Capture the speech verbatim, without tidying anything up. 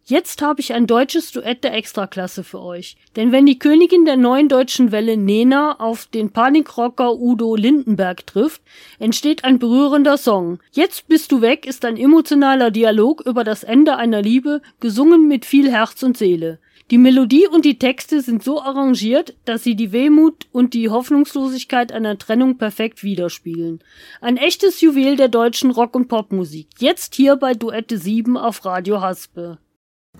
Jetzt habe ich ein deutsches Duett der Extraklasse für euch. Denn wenn die Königin der neuen deutschen Welle Nena auf den Panikrocker Udo Lindenberg trifft, entsteht ein berührender Song. Jetzt bist du weg ist ein emotionaler Dialog über das Ende einer Liebe, gesungen mit viel Herz und Seele. Die Melodie und die Texte sind so arrangiert, dass sie die Wehmut und die Hoffnungslosigkeit einer Trennung perfekt widerspiegeln. Ein echtes Juwel der deutschen Rock- und Popmusik. Jetzt hier bei Duette sieben auf Radio Haspe.